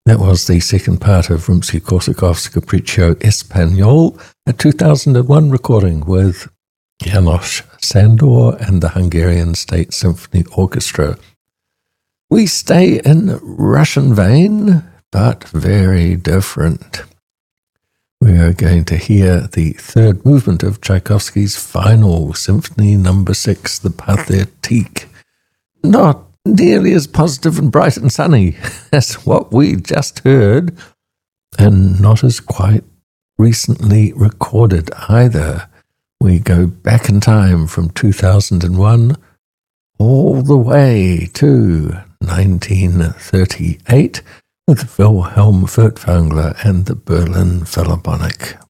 That was the second part of Rimsky-Korsakov's Capriccio Espagnol, a 2001 recording with János Sándor and the Hungarian State Symphony Orchestra. We stay in Russian vein, but very different. We are going to hear the third movement of Tchaikovsky's final Symphony No. 6, the Pathétique. Not nearly as positive and bright and sunny as what we just heard, and not as quite recently recorded either. We go back in time from 2001 all the way to 1938 with Wilhelm Furtwängler and the Berlin Philharmonic.